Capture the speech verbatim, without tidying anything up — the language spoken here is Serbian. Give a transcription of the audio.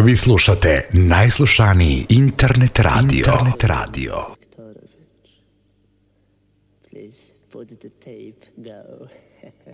Vi slušate najslušaniji internet radio. Internet radio. Please put the tape go.